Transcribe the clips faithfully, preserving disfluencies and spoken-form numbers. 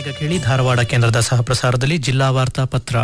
ಈಗ ಕೇಳಿ ಧಾರವಾಡ ಕೇಂದ್ರದ ಸಹ ಪ್ರಸಾರದಲ್ಲಿ ಜಿಲ್ಲಾ ವಾರ್ತಾ ಪತ್ರ.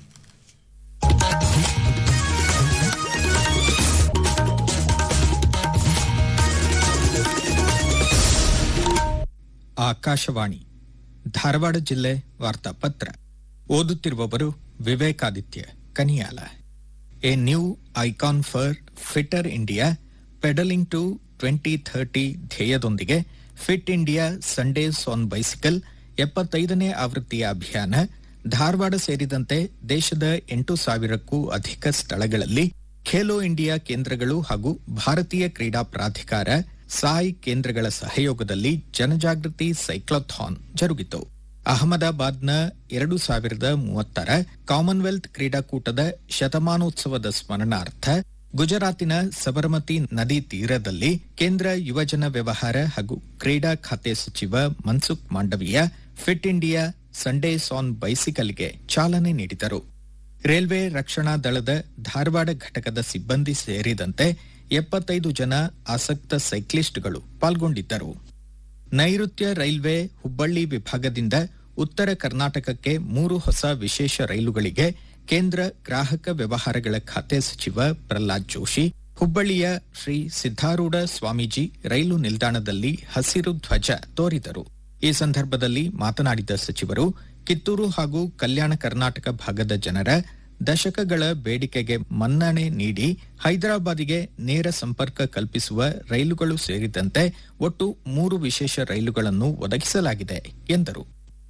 ಆಕಾಶವಾಣಿ ಧಾರವಾಡ ಜಿಲ್ಲೆ ವಾರ್ತಾಪತ್ರ. ಓದುತ್ತಿರುವವರು Vivekaditya Kaniyala. A new icon for fitter India pedalling to twenty thirty ಧ್ಯೇಯದೊಂದಿಗೆ fit India Sundays on bicycle ಎಪ್ಪತ್ತೈದನೇ ಆವೃತ್ತಿಯ ಅಭಿಯಾನ ಧಾರವಾಡ ಸೇರಿದಂತೆ ದೇಶದ ಎಂಟು ಸಾವಿರಕ್ಕೂ ಅಧಿಕ ಸ್ಥಳಗಳಲ್ಲಿ ಖೇಲೋ ಇಂಡಿಯಾ ಕೇಂದ್ರಗಳು ಹಾಗೂ ಭಾರತೀಯ ಕ್ರೀಡಾ ಪ್ರಾಧಿಕಾರ ಸಾಯ್ ಕೇಂದ್ರಗಳ ಸಹಯೋಗದಲ್ಲಿ ಜನಜಾಗೃತಿ ಸೈಕ್ಲೋಥಾನ್ ಜರುಗಿತು. ಅಹಮದಾಬಾದ್ನ ಎರಡು ಸಾವಿರದ ಮೂವತ್ತರ ಕಾಮನ್ವೆಲ್ತ್ ಕ್ರೀಡಾಕೂಟದ ಶತಮಾನೋತ್ಸವದ ಸ್ಮರಣಾರ್ಥ ಗುಜರಾತಿನ ಸಬರಮತಿ ನದಿ ತೀರದಲ್ಲಿ ಕೇಂದ್ರ ಯುವಜನ ವ್ಯವಹಾರ ಹಾಗೂ ಕ್ರೀಡಾ ಖಾತೆ ಸಚಿವ Mansukh Mandaviya fit India Sundays on ಬೈಸಿಕಲ್ಗೆ ಚಾಲನೆ ನೀಡಿದರು. ರೈಲ್ವೆ ರಕ್ಷಣಾ ದಳದ ಧಾರವಾಡ ಘಟಕದ ಸಿಬ್ಬಂದಿ ಸೇರಿದಂತೆ ಎಪ್ಪತ್ತೈದು ಜನ ಆಸಕ್ತ ಸೈಕ್ಲಿಸ್ಟ್ಗಳು ಪಾಲ್ಗೊಂಡಿದ್ದರು. ನೈಋತ್ಯ ರೈಲ್ವೆ ಹುಬ್ಬಳ್ಳಿ ವಿಭಾಗದಿಂದ ಉತ್ತರ ಕರ್ನಾಟಕಕ್ಕೆ ಮೂರು ಹೊಸ ವಿಶೇಷ ರೈಲುಗಳಿಗೆ ಕೇಂದ್ರ ಗ್ರಾಹಕ ವ್ಯವಹಾರಗಳ ಖಾತೆ ಸಚಿವ ಪ್ರಹ್ಲಾದ್ ಜೋಶಿ ಹುಬ್ಬಳ್ಳಿಯ ಶ್ರೀ ಸಿದ್ದಾರೂಢ ಸ್ವಾಮೀಜಿ ರೈಲು ನಿಲ್ದಾಣದಲ್ಲಿ ಹಸಿರು ಧ್ವಜ ತೋರಿದರು. ಈ ಸಂದರ್ಭದಲ್ಲಿ ಮಾತನಾಡಿದ ಸಚಿವರು, ಕಿತ್ತೂರು ಹಾಗೂ ಕಲ್ಯಾಣ ಕರ್ನಾಟಕ ಭಾಗದ ಜನರ ದಶಕಗಳ ಬೇಡಿಕೆಗೆ ಮನ್ನಣೆ ನೀಡಿ ಹೈದರಾಬಾದಿಗೆ ನೇರ ಸಂಪರ್ಕ ಕಲ್ಪಿಸುವ ರೈಲುಗಳು ಸೇರಿದಂತೆ ಒಟ್ಟು ಮೂರು ವಿಶೇಷ ರೈಲುಗಳನ್ನು ಒದಗಿಸಲಾಗಿದೆ ಎಂದರು.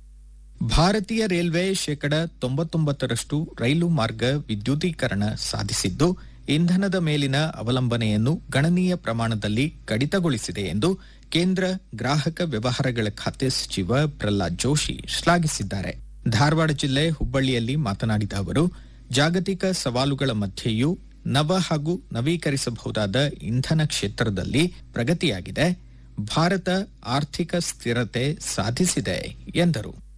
ಭಾರತೀಯ ರೈಲ್ವೆ ಶೇಕಡ ತೊಂಬತ್ತೊಂಬತ್ತರಷ್ಟು ರೈಲು ಮಾರ್ಗ ವಿದ್ಯುದೀಕರಣ ಸಾಧಿಸಿದ್ದು ಇಂಧನದ ಮೇಲಿನ ಅವಲಂಬನೆಯನ್ನು ಗಣನೀಯ ಪ್ರಮಾಣದಲ್ಲಿ ಕಡಿತಗೊಳಿಸಿದೆ ಎಂದು ಕೇಂದ್ರ ಗ್ರಾಹಕ ವ್ಯವಹಾರಗಳ ಖಾತೆ ಸಚಿವ ಪ್ರಹ್ಲಾದ್ ಜೋಶಿ ಶ್ಲಾಘಿಸಿದ್ದಾರೆ. ಧಾರವಾಡ ಜಿಲ್ಲೆ ಹುಬ್ಬಳ್ಳಿಯಲ್ಲಿ ಮಾತನಾಡಿದ ಅವರು, ಜಾಗತಿಕ ಸವಾಲುಗಳ ಮಧ್ಯೆಯೂ ನವ ಹಾಗೂ ನವೀಕರಿಸಬಹುದಾದ ಇಂಧನ ಕ್ಷೇತ್ರದಲ್ಲಿ ಪ್ರಗತಿಯಾಗಿದೆ. ಭಾರತ ಆರ್ಥಿಕ ಸ್ಥಿರತೆ ಸಾಧಿಸಿದೆ ಎಂದರು.